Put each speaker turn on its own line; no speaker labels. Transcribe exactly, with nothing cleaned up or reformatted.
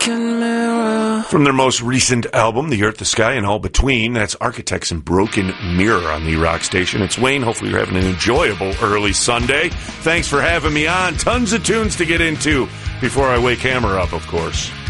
broken mirror.
From their most recent album, The Earth, the Sky, and All Between, that's Architects and Broken Mirror on the Rock Station. It's Wayne. Hopefully you're having an enjoyable early Sunday. Thanks for having me on. Tons of tunes to get into before I wake Hammer up, of course.